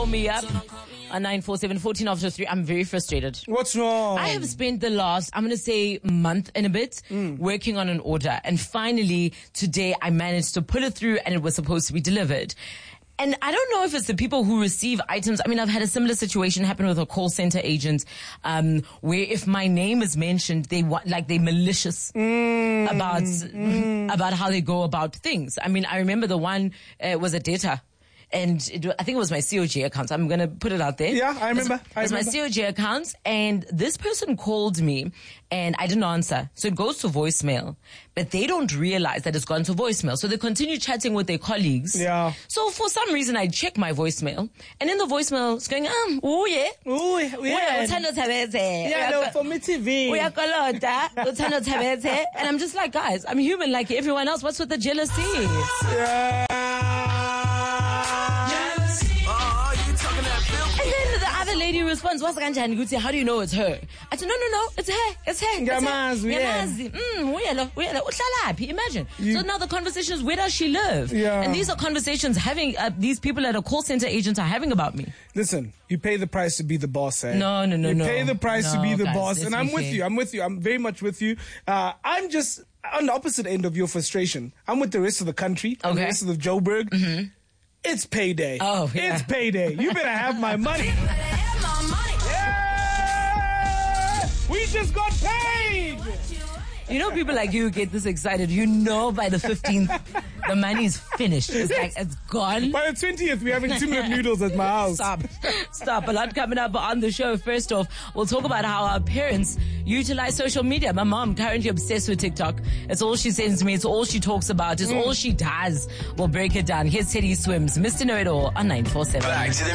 Me up on 947 14 after 3. I'm very frustrated. What's wrong? I have spent the last, I'm going to say, month and a bit working on an order. And finally, today I managed to pull it through and it was supposed to be delivered. And I don't know if it's the people who receive items. I mean, I've had a similar situation happen with a call center agent, where if my name is mentioned, they're malicious about how they go about things. I mean, I remember the one was a debtor. And I think it was my COG account. I'm going to put it out there. Yeah, I remember. It was my COG account. And this person called me and I didn't answer. So it goes to voicemail. But they don't realize that it's gone to voicemail. So they continue chatting with their colleagues. Yeah. So for some reason, I check my voicemail. And in the voicemail, it's going, oh yeah. Oh, yeah. Yeah, no, for me TV. And I'm just like, guys, I'm human like everyone else. What's with the jealousy? Yeah. The lady responds, what's kanjani ukuthi, how do you know it's her? I said, no, it's her. Ngiyamazi, Imagine. So now the conversation is, where does she live? Yeah. And these are conversations these people at a call center agent are having about me. Listen, you pay the price to be the boss, eh? No. You pay the price to be the guys, boss. And I'm with you. I'm very much with you. I'm just on the opposite end of your frustration. I'm with the rest of the country. Okay. The rest of the Joburg. Mm-hmm. It's payday. Oh, yeah. It's payday. You better have my money. We just got paid! You know, people like you get this excited. You know, by the 15th, the money's finished. It's like, it's gone. By the 20th, we're having 2 minute noodles at my house. Stop. A lot coming up on the show. First off, we'll talk about how our parents utilize social media. My mom, currently obsessed with TikTok. It's all she sends me. It's all she talks about. It's all she does. We'll break it down. Here's Teddy Swims, Mr. Know-It-All on 947.